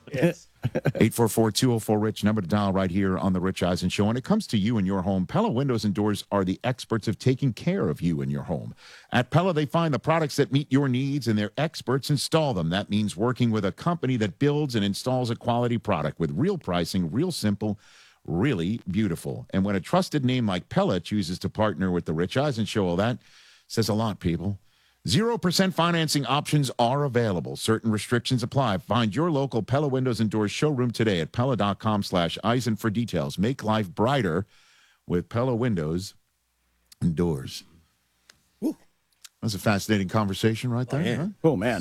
Yes. 844-204-RICH, number to dial right here on the Rich Eisen Show. When it comes to you and your home, Pella Windows and Doors are the experts of taking care of you and your home. At Pella, they find the products that meet your needs, and their experts install them. That means working with a company that builds and installs a quality product with real pricing, real simple, really beautiful. And when a trusted name like Pella chooses to partner with the Rich Eisen Show, well, that says a lot, people. 0% financing options are available. Certain restrictions apply. Find your local Pella Windows and Doors showroom today at Pella.com/Eisen for details. Make life brighter with Pella Windows and Doors. Ooh. That was a fascinating conversation right there. Oh, yeah. Huh? Oh, man.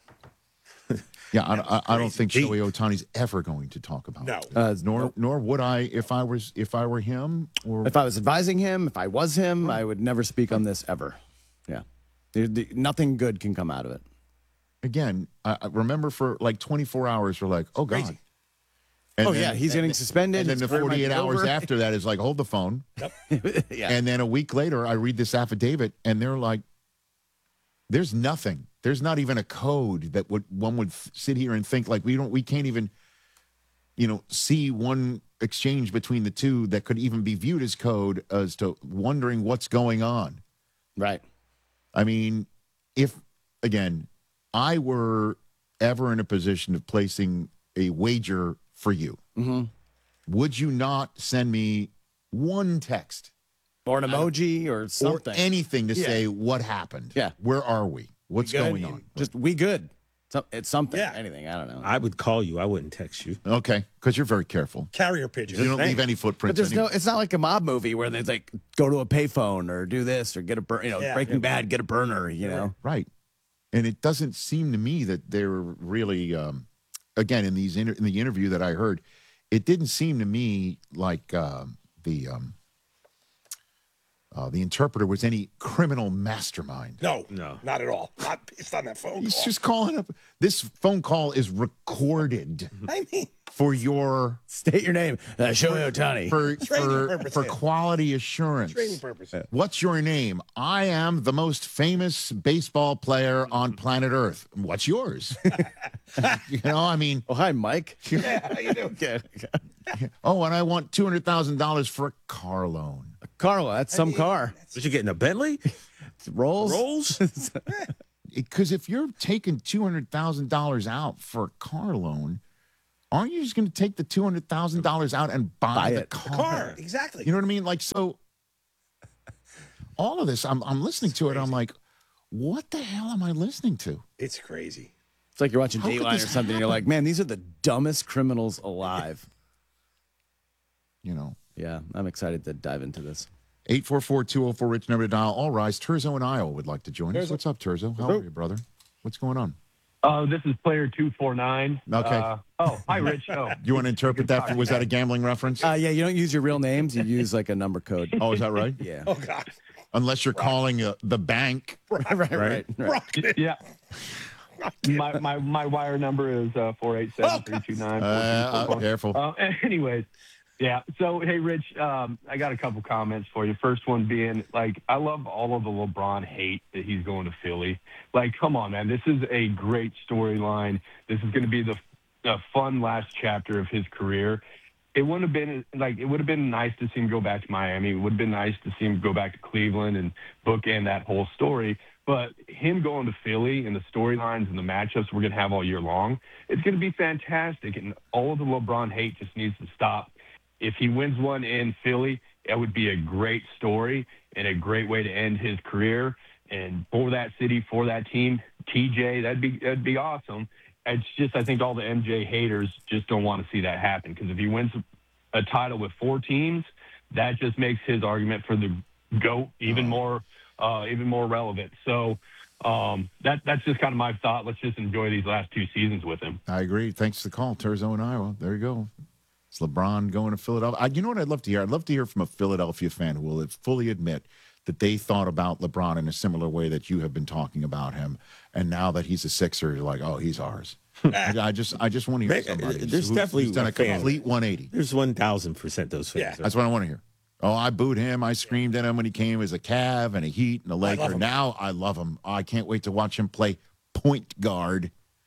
Yeah, I don't think Shohei Ohtani's ever going to talk about it. Nor would I if I were him. Or If I was advising him, if I was him, I would never speak on this ever. Yeah. Nothing good can come out of it. again, I remember for like 24 hours, we're like, oh, God. Crazy. And yeah, he's getting suspended. And then the 48 hours after that is like, hold the phone. Yep. Yeah. And then a week later, I read this affidavit, and they're like, there's nothing. There's not even a code that one would sit here and think like we can't even, see one exchange between the two that could even be viewed as code as to wondering what's going on. Right. I mean, if, again, I were ever in a position of placing a wager for you, would you not send me one text Or an emoji or something. or anything to say what happened? Yeah. Where are we? What's going on? Just we good. It's something. Yeah. Anything. I don't know. I would call you. I wouldn't text you. Okay, because you're very careful. Carrier pigeon. You don't leave any But footprints. there's anywhere. it's not like a mob movie where they like go to a payphone or do this or get a Breaking Bad, get a burner, Right. And it doesn't seem to me that they're really, again, in the interview that I heard, it didn't seem to me like the interpreter was any criminal mastermind. No, No. not at all. Not based on that phone He's call. just calling up. This phone call is recorded I mean, for your State your name. Shohei Ohtani. Training for purposes. quality assurance. training purposes. What's your name? I am the most famous baseball player on planet Earth. What's yours? I mean, Oh, hi, Mike. Yeah, how you doing? Okay. oh, and I want $200,000 for a car loan. Carla, that's some car. Did you get in a Bentley? Rolls. Rolls? Because if you're taking $200,000 out for a car loan, aren't you just going to take the $200,000 out and buy the it. car? Car, exactly. You know what I mean? Like, so all of this, I'm listening to it. I'm like, what the hell am I listening to? It's crazy. It's like you're watching How could Dateline or this something. You're like, man, these are the dumbest criminals alive. Yeah, I'm excited to dive into this. 844-204-RICH, number to dial. All rise. Terzo in Iowa would like to join us. Terzo. What's up, Terzo? How are you, brother? What's going on? This is player 249. Okay. Hi, Rich. Oh, You want to interpret that? Was that a gambling reference? Yeah, you don't use your real names. You use like a number code. Oh, is that right? Yeah. Oh, God. Unless you're calling the bank. right. Rocket. yeah. My wire number is 487-329. Careful. Anyways, yeah. So, hey, Rich, I got a couple comments for you. First one being, like, I love all of the LeBron hate that he's going to Philly. Like, come on, man. This is a great storyline. This is going to be the fun last chapter of his career. It would have been nice to see him go back to Miami. It would have been nice to see him go back to Cleveland and bookend that whole story. But him going to Philly and the storylines and the matchups we're going to have all year long, it's going to be fantastic. And all of the LeBron hate just needs to stop. If he wins one in Philly, that would be a great story and a great way to end his career. And for that city, for that team, TJ, that'd be awesome. It's just, I think all the MJ haters just don't want to see that happen, because if he wins a title with 4 teams, that just makes his argument for the GOAT even more relevant. So that's just kind of my thought. Let's just enjoy these last 2 seasons with him. I agree. Thanks for the call, Terzo in Iowa. There you go. It's LeBron going to Philadelphia. You know what I'd love to hear? I'd love to hear from a Philadelphia fan who will fully admit that they thought about LeBron in a similar way that you have been talking about him. And now that he's a Sixer, you're like, oh, he's ours. I just want to hear somebody There's definitely who's done a fan. complete 180. There's 1,000% those fans. Yeah. That's what I want to hear. Oh, I booed him. I screamed at him when he came as a Cav and a Heat and a Laker. him. Now I love him. I can't wait to watch him play point guard.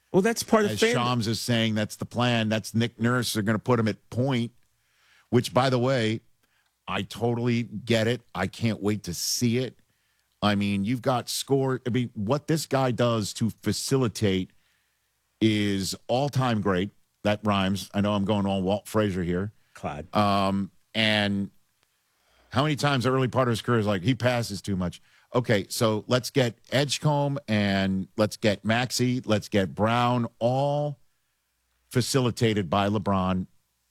Well, that's part of As fandom. Shams is saying, that's the plan. That's Nick Nurse. They're going to put him at point, which, by the way, I totally get it. I can't wait to see it. I mean, you've got score. I mean, what this guy does to facilitate is all-time great. That rhymes. I know I'm going on Walt Frazier here. Clyde. And how many times the early part of his career is like, he passes too much. Okay, so let's get Edgecombe and let's get Maxey, let's get Brown, all facilitated by LeBron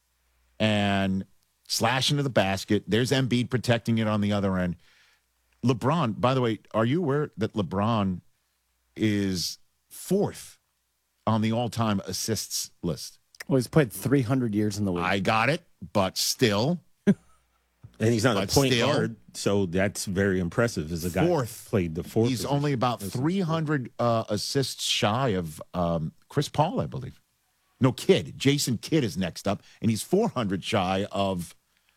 and slash into the basket. There's Embiid protecting it on the other end. LeBron, by the way, are you aware that LeBron is 4th on the all-time assists list? Well, he's played 300 years in the league. I got it, but still. And he's not a But point still- guard, so that's very impressive as a guy who 4th. played the 4th. He's position. only about 300 assists shy of Chris Paul, I believe. No, Jason Kidd is next up, and he's 400 shy of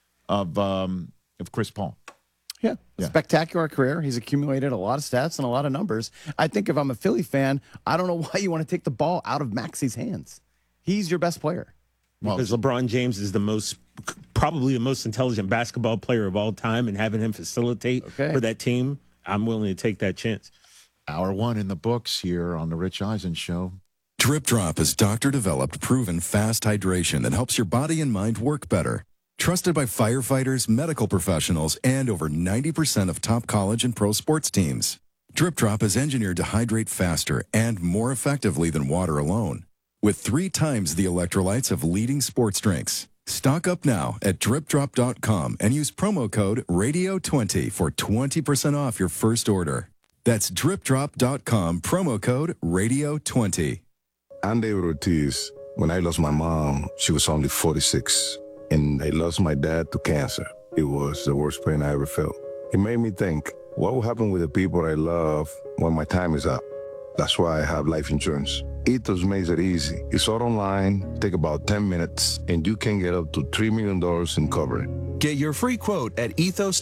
Chris Paul. Yeah. Yeah. Spectacular career. He's accumulated a lot of stats and a lot of numbers. I think if I'm a Philly fan, I don't know why you want to take the ball out of Maxey's hands. He's your best player. Well, Because LeBron James is probably the most intelligent basketball player of all time, and having him facilitate Okay. for that team, I'm willing to take that chance. hour 1 in the books here on the Rich Eisen Show. Drip Drop is doctor-developed, proven fast hydration that helps your body and mind work better. Trusted by firefighters, medical professionals, and over 90% of top college and pro sports teams. Drip Drop is engineered to hydrate faster and more effectively than water alone, with 3 times the electrolytes of leading sports drinks. Stock up now at dripdrop.com and use promo code RADIO20 for 20% off your first order. That's dripdrop.com, promo code RADIO20. I'm David Ortiz. When I lost my mom, she was only 46. And I lost my dad to cancer. It was the worst pain I ever felt. It made me think, what will happen with the people I love when my time is up? That's why I have life insurance. Ethos makes it easy. It's all online, take about 10 minutes, and you can get up to $3 million in coverage. Get your free quote at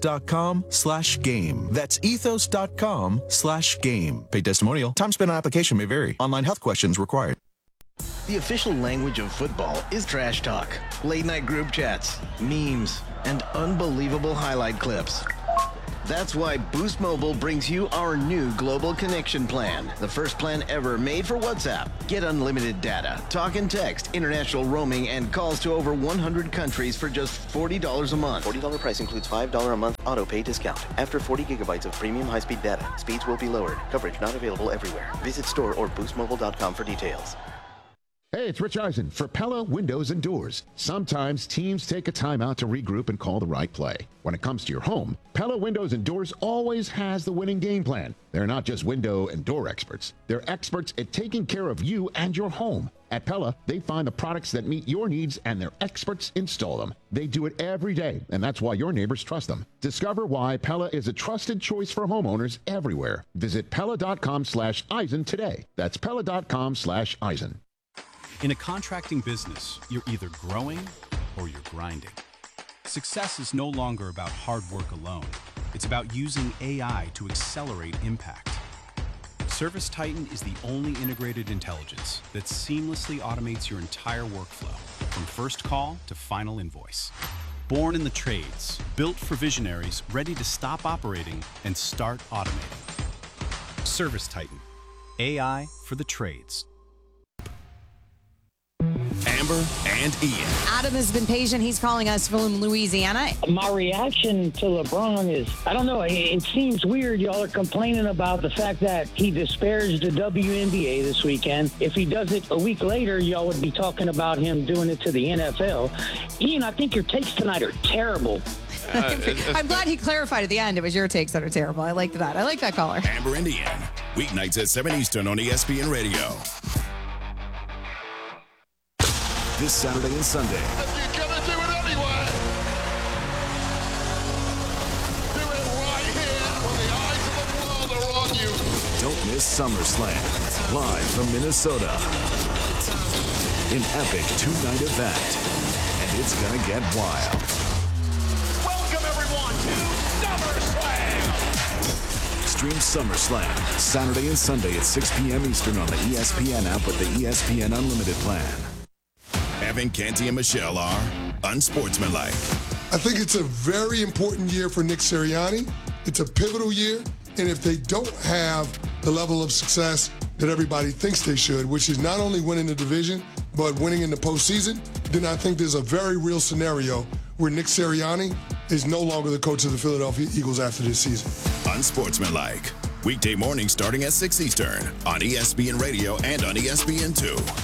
ethos.com/game. That's ethos.com/game. Paid testimonial. Time spent on application may vary. Online health questions required. The official language of football is trash talk, late night group chats, memes, and unbelievable highlight clips. That's why Boost Mobile brings you our new global connection plan, the first plan ever made for WhatsApp. Get unlimited data, talk and text, international roaming, and calls to over 100 countries for just $40 a month. $40 price includes $5 a month auto pay discount. After 40 gigabytes of premium high-speed data, speeds will be lowered. Coverage not available everywhere. Visit store or boostmobile.com for details. Hey, it's Rich Eisen for Pella Windows and Doors. Sometimes teams take a time out to regroup and call the right play. When it comes to your home, Pella Windows and Doors always has the winning game plan. They're not just window and door experts. They're experts at taking care of you and your home. At Pella, they find the products that meet your needs and their experts install them. They do it every day, and that's why your neighbors trust them. Discover why Pella is a trusted choice for homeowners everywhere. Visit Pella.com/Eisen today. That's Pella.com/Eisen. In a contracting business, you're either growing or you're grinding. Success is no longer about hard work alone. It's about using AI to accelerate impact. ServiceTitan is the only integrated intelligence that seamlessly automates your entire workflow, from first call to final invoice. Born in the trades, built for visionaries ready to stop operating and start automating. ServiceTitan, AI for the trades. Amber and Ian. Adam has been patient. He's calling us from Louisiana. My reaction to LeBron is, I don't know, it seems weird. Y'all are complaining about the fact that he disparaged the WNBA this weekend. If he does it a week later, y'all would be talking about him doing it to the NFL. Ian, I think your takes tonight are terrible. I'm glad he clarified at the end. It was your takes that are terrible. I liked that. I like that caller. Amber and Ian. Weeknights at 7 Eastern on ESPN Radio. This Saturday and Sunday. You're gonna do it anyway. Do it right here when the eyes of the world are on you. Don't miss SummerSlam, live from Minnesota. An epic 2-night event, and it's gonna get wild. Welcome everyone to SummerSlam. Stream SummerSlam Saturday and Sunday at 6 p.m. Eastern on the ESPN app with the ESPN Unlimited plan. Evan Canty and Michelle are unsportsmanlike. I think it's a very important year for Nick Sirianni. It's a pivotal year, and if they don't have the level of success that everybody thinks they should, which is not only winning the division, but winning in the postseason, then I think there's a very real scenario where Nick Sirianni is no longer the coach of the Philadelphia Eagles after this season. Unsportsmanlike. Weekday mornings starting at 6 Eastern on ESPN Radio and on ESPN2.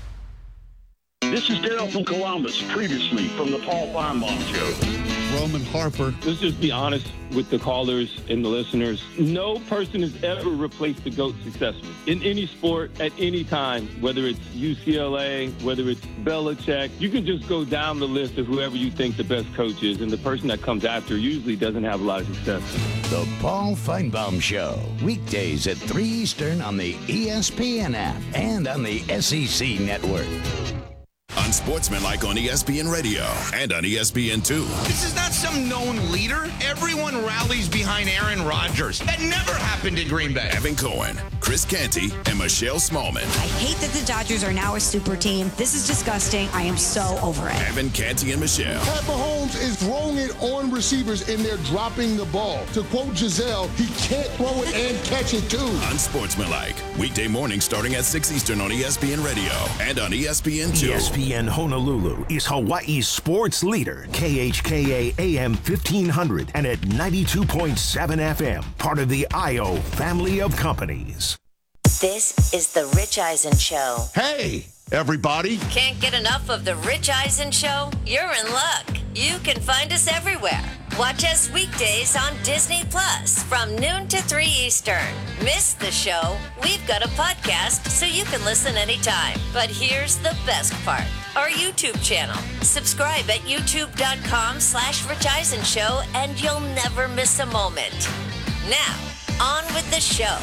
This is Dale from Columbus, previously from the Paul Feinbaum Show. Roman Harper. Let's just be honest with the callers and the listeners. No person has ever replaced the GOAT successfully in any sport at any time, whether it's UCLA, whether it's Belichick. You can just go down the list of whoever you think the best coach is, and the person that comes after usually doesn't have a lot of success. The Paul Feinbaum Show, weekdays at 3 Eastern on the ESPN app and on the SEC Network. Unsportsmanlike on ESPN Radio and on ESPN2. This is not some known leader. Everyone rallies behind Aaron Rodgers. That never happened in Green Bay. Evan Cohen, Chris Canty, and Michelle Smallman. I hate that the Dodgers are now a super team. This is disgusting. I am so over it. Evan Canty and Michelle. Pat Mahomes is throwing it on receivers, and they're dropping the ball. To quote Giselle, he can't throw it and catch it, too. Unsportsmanlike. Weekday mornings starting at 6 Eastern on ESPN Radio and on ESPN2. ESPN Honolulu is Hawaii's sports leader. KHKA AM 1500 and at 92.7 FM. Part of the IO family of companies. This is the Rich Eisen Show. Hey, everybody. Can't get enough of the Rich Eisen Show? You're in luck. You can find us everywhere. Watch us weekdays on Disney Plus from noon to 3 Eastern. Miss the show? We've got a podcast so you can listen anytime. But here's the best part. Our YouTube channel. Subscribe at youtube.com/Rich Eisen Show and you'll never miss a moment. Now, on with the show.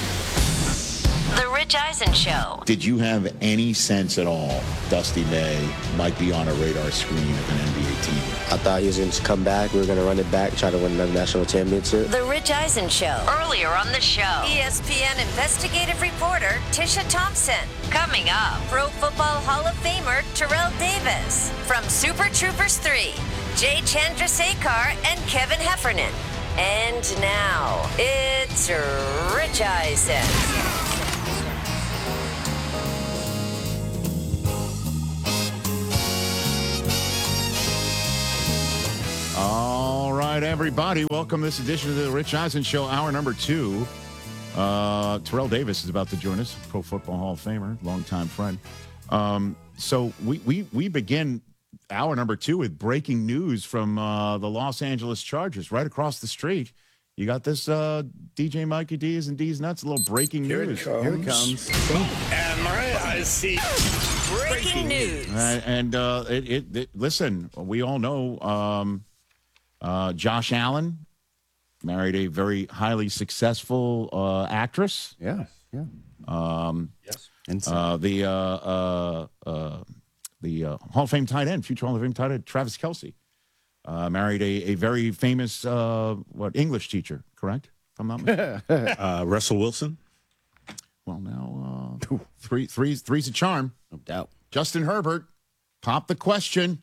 The Rich Eisen Show. Did you have any sense at all Dusty May might be on a radar screen of an NBA team? I thought he was going to come back. We were going to run it back, try to win another national championship. The Rich Eisen Show. Earlier on the show, ESPN investigative reporter Tisha Thompson. Coming up, Pro Football Hall of Famer Terrell Davis. From Super Troopers 3, Jay Chandrasekhar and Kevin Heffernan. And now, it's Rich Eisen. All right, everybody. Welcome to this edition of the Rich Eisen Show, hour number 2. Terrell Davis is about to join us, Pro Football Hall of Famer, longtime friend. So we begin hour number 2 with breaking news from the Los Angeles Chargers right across the street. You got this, DJ Mikey D's and D's Nuts, a little breaking news. Here it comes. And I see. Breaking news. Listen, we all know Josh Allen married a very highly successful actress. Yeah. Yes. And the Hall of Fame tight end, future Hall of Fame tight end, Travis Kelce, married a very famous English teacher, correct? If I'm not mistaken. Russell Wilson. Well, now three's a charm, no doubt. Justin Herbert, pop the question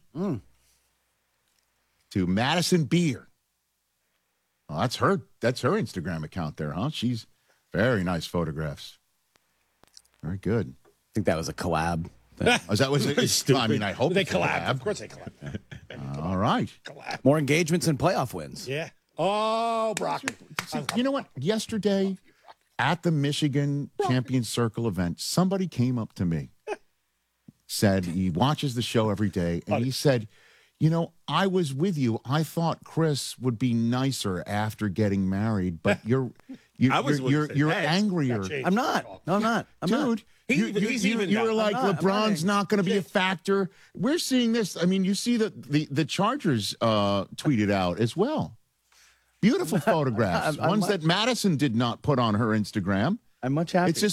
to Madison Beer. Well, that's her Instagram account there, huh? She's very nice photographs. Very good. I think that was a collab. I mean, I hope they it's a collab. collab. Of course they collab. All right. Collab. More engagements and playoff wins. Yeah. Oh, Brock. You know what? Yesterday at the Michigan Champion Circle event, somebody came up to me, said he watches the show every day, and he said, you know, I was with you. I thought Chris would be nicer after getting married, but you're angrier. I'm not. No, I'm not. Dude, you were like, LeBron's not going to be a factor. We're seeing this. I mean, you see the Chargers tweeted out as well. Beautiful photographs. Ones that Madison did not put on her Instagram. I'm much happy. It's just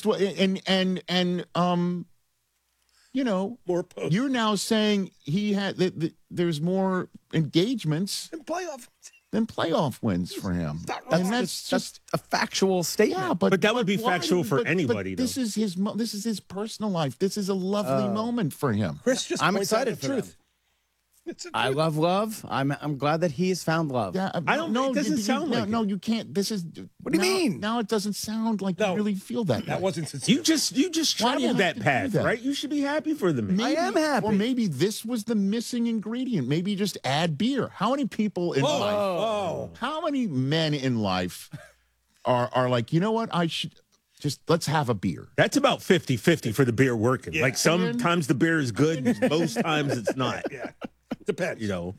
you know, more posts. You're now saying he had there's more engagements in playoff than playoff wins for him. And that's just a factual statement. Yeah, But that would be why- factual for anybody, But this is his personal life. This is a lovely moment for him. Chris just I'm points out excited the for truth. them. I love love. I'm glad that he has found love. Yeah, I don't know. It doesn't sound like no. You can't. This is. What do you mean? Now it doesn't sound like you really feel that. That way. wasn't sincere. You just Why do you traveled have that to do path, that? right? You should be happy for them. I am happy. Or maybe this was the missing ingredient. Maybe you just add beer. How many people in life? How many men in life are like, you know what? I should just let's have a beer. That's about 50-50 for the beer working. Like sometimes the beer is good, most times it's not. Yeah. Depends. You know.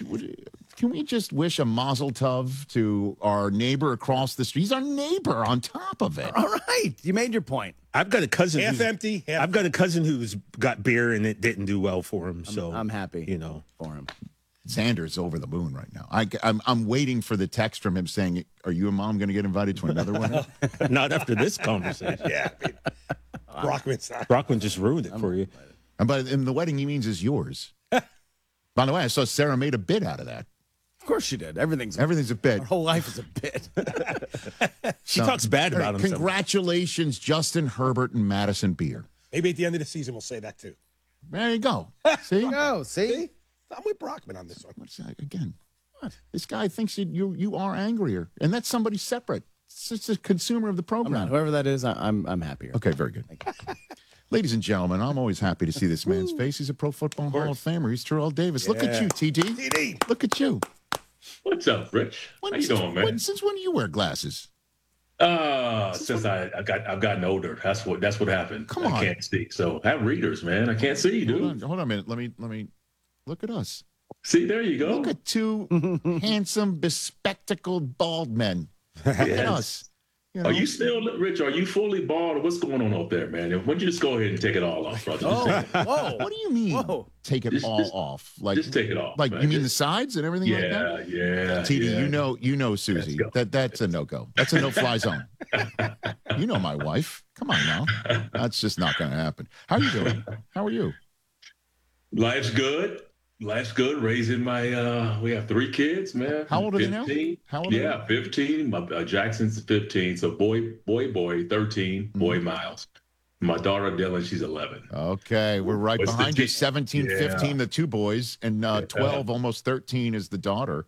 Can we just wish a mazel tov to our neighbor across the street? He's our neighbor on top of it. All right, you made your point. I've got a cousin. Half empty. I've got a cousin who's got beer and it didn't do well for him. So I'm happy. You know, for him. Xander's over the moon right now. I'm waiting for the text from him saying, "Are you and Mom going to get invited to another one?" Not after this conversation. Yeah. Brockman's not. Brockman just ruined it for you. And by in the wedding, he means is yours. By the way, I saw Sarah made a bit out of that. Of course she did. Everything's a bit. Our whole life is a bit. She talks bad about him. Congratulations, Justin Herbert and Madison Beer. Maybe at the end of the season we'll say that too. There you go. See? See? I'm with Brockman on this one. What's that again? What? This guy thinks that you are angrier, and that's somebody separate. It's just a consumer of the program. Whoever that is, I'm happier. Okay, very good. Ladies and gentlemen, I'm always happy to see this man's face. He's a Pro Football Hall of Famer. He's Terrell Davis. Look at you, TD. TD. Look at you. What's up, Rich? How you doing, man? Since when do you wear glasses? Since I've gotten older. That's what happened. Come on. I can't see. So have readers, man. I can't see, dude. Hold on a minute. Let me look at us. See, there you go. Look at two handsome, bespectacled bald men. Look at us. You know? Are you still, Rich? Are you fully bald? What's going on up there, man? Why don't you just go ahead and take it all off, brother? Whoa! What do you mean? Take it all off? Like just take it off. Like man. you mean the sides and everything like that? Yeah. TD, you know, Susie. That's a no-go. That's a no-fly zone. You know my wife. Come on now. That's just not going to happen. How are you doing? How are you? Life's good. Life's good. Raising my, we have 3 kids, man. How old are they now? How old are they? 15. My Jackson's 15. So boy, 13. Boy, Miles. My daughter, Dylan, she's 11. Okay. We're right What's behind the you. 17, 15, the 2 boys, and 12, almost 13 is the daughter.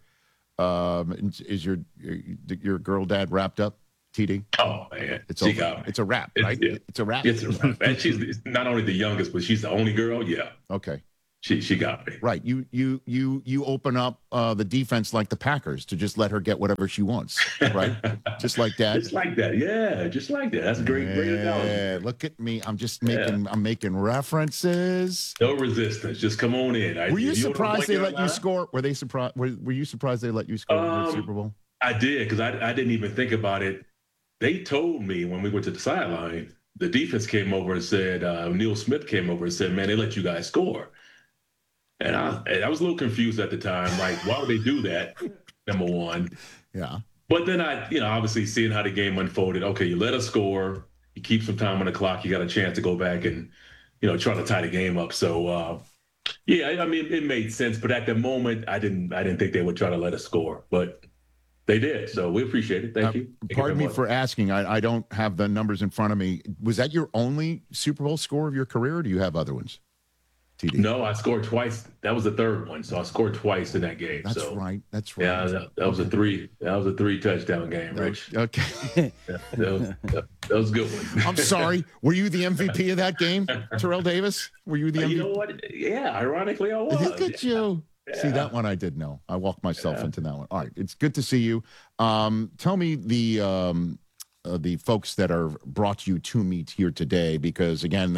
Is your girl dad wrapped up, TD? Oh, man. It's over. It's a wrap, right? It's a wrap. It's a wrap. And she's not only the youngest, but she's the only girl. Yeah. Okay. She got me. Right. You open up the defense like the Packers to just let her get whatever she wants. Right. Just like that. Just like that. Yeah. Just like that. That's a great analogy. Look at me. I'm just making. I'm making references. No resistance. Just come on in. Were you surprised they let you score? Were they surprised? Were you surprised they let you score in the Super Bowl? I did, because I didn't even think about it. They told me when we went to the sideline, the defense came over and said, Neil Smith came over and said, man, they let you guys score. And I was a little confused at the time, like, why would they do that? Number one. Yeah. But then obviously seeing how the game unfolded, okay, you let us score, you keep some time on the clock, you got a chance to go back and, try to tie the game up. So, yeah, I mean, it made sense. But at the moment, I didn't think they would try to let us score. But they did. So we appreciate it. Thank you. Pardon me for asking. I don't have the numbers in front of me. Was that your only Super Bowl score of your career, or do you have other ones? TD. No, I scored twice. That was the third one. So I scored twice in that game. That's right. That's right. Yeah, that was a 3. That was a 3 touchdown game, Rich. Okay. That was a good one. I'm sorry. Were you the MVP of that game, Terrell Davis? Were you the MVP? You know what? Yeah, ironically, I was. Look at you. Yeah. See, that one I did know. I walked myself into that one. All right. It's good to see you. Tell me the folks that are brought you to meet here today, because again,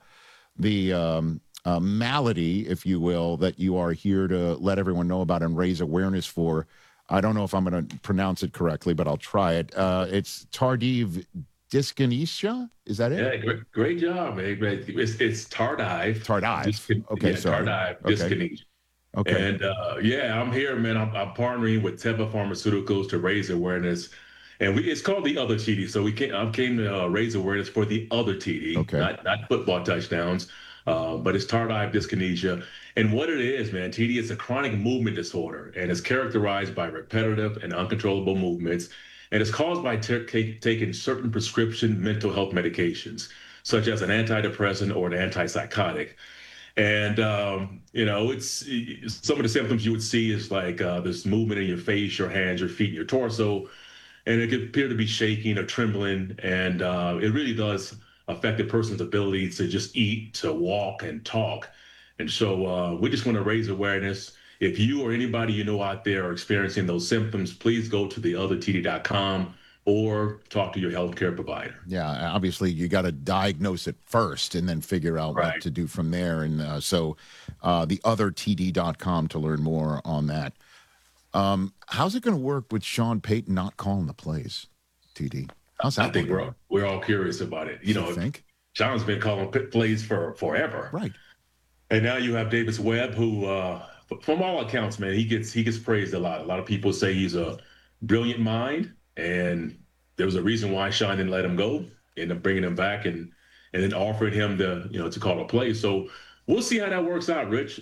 the malady, if you will, that you are here to let everyone know about and raise awareness for. I don't know if I'm going to pronounce it correctly, but I'll try it. It's tardive dyskinesia. Is that it? Yeah, great job, man. It's tardive. Tardive. Okay, sorry. Tardive dyskinesia. Okay. And I'm here, man. I'm partnering with Teva Pharmaceuticals to raise awareness. And it's called the other TD. So I came to raise awareness for the other TD, not football touchdowns, but it's tardive dyskinesia. And what it is, man, TD, is a chronic movement disorder, and it's characterized by repetitive and uncontrollable movements, and it's caused by taking certain prescription mental health medications, such as an antidepressant or an antipsychotic. And, it's some of the symptoms you would see is like this movement in your face, your hands, your feet, your torso, and it could appear to be shaking or trembling. And it really does affect a person's ability to just eat, to walk, and talk. And so we just want to raise awareness. If you or anybody you know out there are experiencing those symptoms, please go to theothertd.com or talk to your healthcare provider. Yeah, obviously you got to diagnose it first and then figure out what to do from there. And so theothertd.com to learn more on that. How's it going to work with Sean Payton not calling the plays, TD? How's that? I think we're all curious about it. You think Sean's been calling plays for forever, right? And now you have Davis Webb, who, from all accounts, man, he gets praised a lot. A lot of people say he's a brilliant mind, and there was a reason why Sean didn't let him go. Ended up bringing him back and then offering him to call a play. So we'll see how that works out, Rich.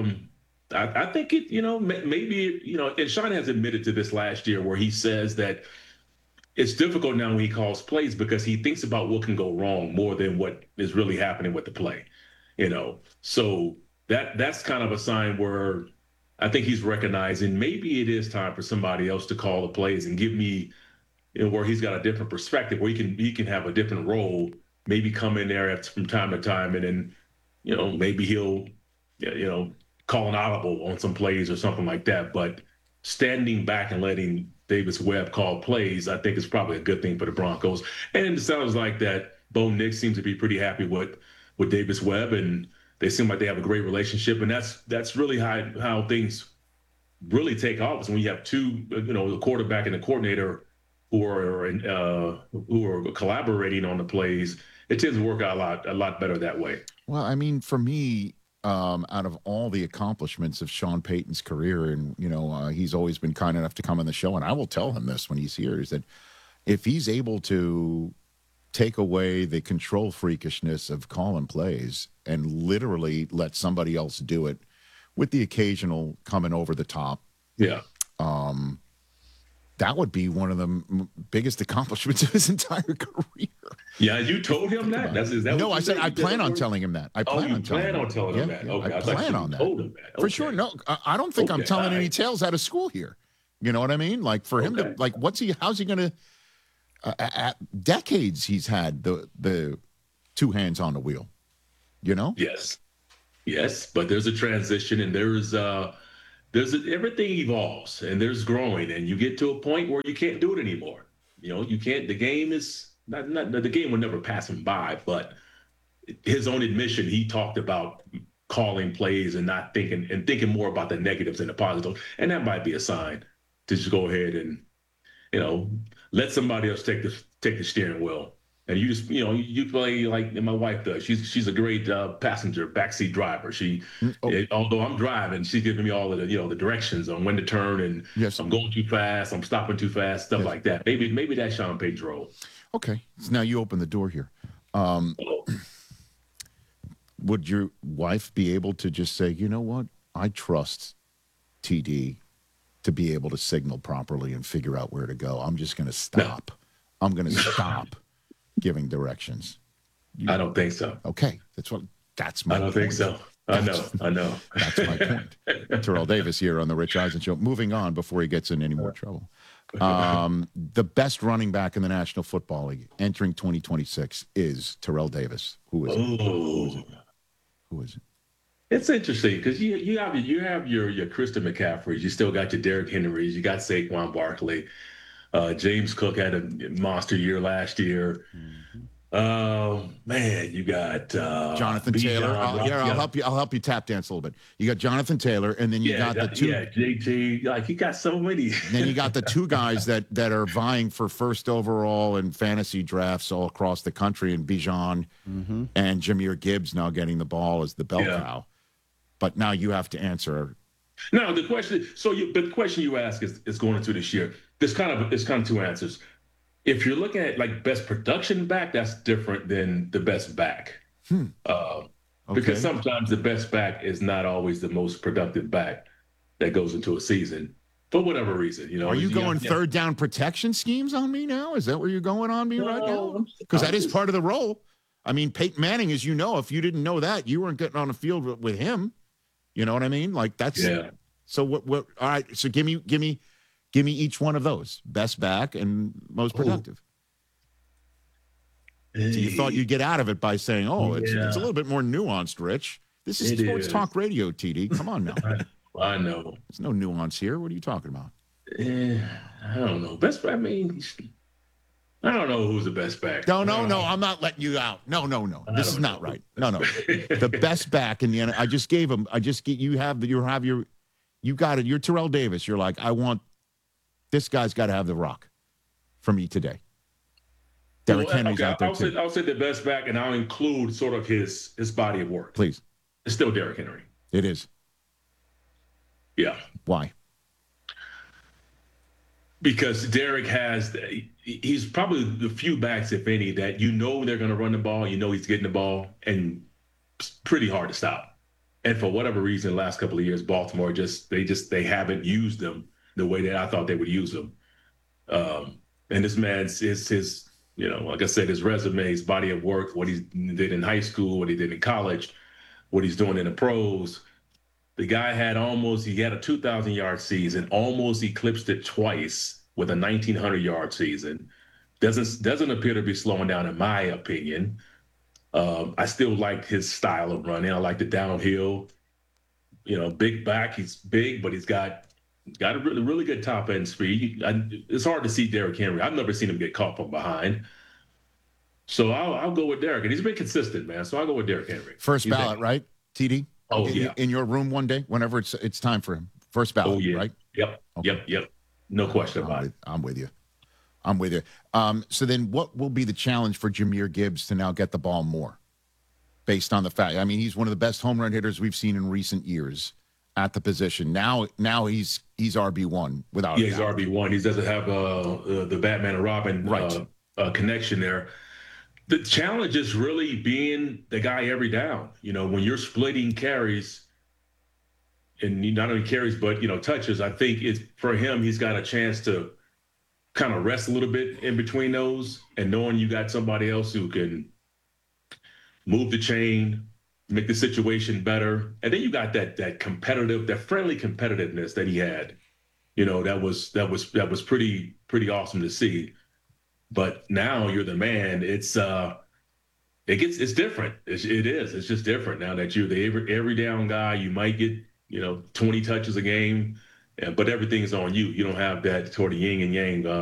I think it, maybe, and Sean has admitted to this last year where he says that it's difficult now when he calls plays because he thinks about what can go wrong more than what is really happening with the play, So that's kind of a sign where I think he's recognizing maybe it is time for somebody else to call the plays and give me, where he's got a different perspective, where he can have a different role, maybe come in there from time to time, and then, maybe he'll, call an audible on some plays or something like that. But standing back and letting Davis Webb call plays, I think is probably a good thing for the Broncos. And it sounds like that Bo Nix seems to be pretty happy with Davis Webb, and they seem like they have a great relationship. And that's really how things really take off, is when you have two, the quarterback and the coordinator who are collaborating on the plays. It tends to work out a lot better that way. Well, I mean, for me, out of all the accomplishments of Sean Payton's career, and he's always been kind enough to come on the show, and I will tell him this when he's here, is that if he's able to take away the control freakishness of calling plays and literally let somebody else do it, with the occasional coming over the top, that would be one of the biggest accomplishments of his entire career. Yeah, you told him that? No, I said I plan on telling him that. I plan on telling him that. Okay, I plan on that. Told him that. Okay. For sure. No, I don't think I'm telling any tales out of school here. You know what I mean? Like, for him to, like, how's he going to, at decades he's had the two hands on the wheel, Yes, but there's a transition, and everything evolves, and there's growing, and you get to a point where you can't do it anymore. You can't. The game is not. The game will never pass him by. But his own admission, he talked about calling plays and not thinking more about the negatives than the positives, and that might be a sign to just go ahead and let somebody else take the steering wheel. And you just, you play like my wife does. She's a great passenger, backseat driver. Although I'm driving, she's giving me all of the, the directions on when to turn, and I'm going too fast, I'm stopping too fast, stuff like that. Maybe that's Sean Payton's role. Okay, so now you open the door here. Would your wife be able to just say, you know what, I trust TD to be able to signal properly and figure out where to go. I'm just going to stop. I'm going to stop giving directions. I don't think so. Okay. That's my point. I don't think so. I know. That's my point. Terrell Davis here on the Rich Eisen Show. Moving on before he gets in any more trouble. The best running back in the National Football League entering 2026 is Terrell Davis. Who is it? Who is it? It's interesting because you have your Christian McCaffreys. You still got your Derrick Henrys. You got Saquon Barkley. James Cook had a monster year last year. Man, you got Jonathan Taylor. I'll help you tap dance a little bit. You got Jonathan Taylor, and then you got the two. Yeah, JT. Like, you got so many. Then you got the two guys that are vying for first overall in fantasy drafts all across the country, and Bijan and Jahmyr Gibbs now getting the ball as the bell cow. But now you have to answer. No, the question. The question you ask is going into this year. It's kind of two answers. If you're looking at like best production back, that's different than the best back. Because sometimes the best back is not always the most productive back that goes into a season for whatever reason. You know, are you going third down protection schemes on me now? Is that where you're going on me right now? Because that is part of the role. I mean, Peyton Manning, as you know, if you didn't know that, you weren't getting on the field with him. You know what I mean? Like that's So what? All right. So give me each one of those: best back and most productive. So you thought you'd get out of it by saying, "Oh, it's a little bit more nuanced, Rich." This is sports talk radio, TD. Come on now. I know. There's no nuance here. What are you talking about? I don't know. I mean, I don't know who's the best back. No. I'm not letting you out. No. This is not right. No. The best back in the NFL. I just gave him. You got it. You're Terrell Davis. You're like, I want this guy's got to have the rock for me today. Derrick Henry's out there too. I'll say the best back, and I'll include sort of his body of work. Please. It's still Derrick Henry. It is. Yeah. Why? Because Derrick he's probably the few backs, if any, that you know they're going to run the ball, you know he's getting the ball, and it's pretty hard to stop. And for whatever reason, the last couple of years, Baltimore they haven't used them the way that I thought they would use them. And this man's his like I said, his resume, his body of work, what he did in high school, what he did in college, what he's doing in the pros. The guy had a 2,000-yard season, almost eclipsed it twice with a 1,900-yard season. Doesn't appear to be slowing down, in my opinion. I still like his style of running. I like the downhill. Big back. He's big, but he's got a really good top end speed. It's hard to see Derrick Henry. I've never seen him get caught from behind. So I'll go with Derrick, and he's been consistent, man. So I'll go with Derrick Henry. First ballot, right, TD? Oh, yeah. In your room one day, whenever it's time for him. First ballot, right? Yep. Okay. Yep. No question about it. I'm with you. So then what will be the challenge for Jahmyr Gibbs to now get the ball more? Based on the fact, I mean, he's one of the best home run hitters we've seen in recent years at the position. Now he's RB1 without he's RB1. He doesn't have the Batman and Robin connection there. The challenge is really being the guy every down. When you're splitting carries, and not only carries but touches, I think it's for him. He's got a chance to kind of rest a little bit in between those, and knowing you got somebody else who can move the chain, make the situation better, and then you got that friendly competitiveness that he had. That was pretty awesome to see. But now you're the man. It's different. It is. It's just different now that you're the every down guy. You might get 20 touches a game, but everything's on you. You don't have that sort of yin and yang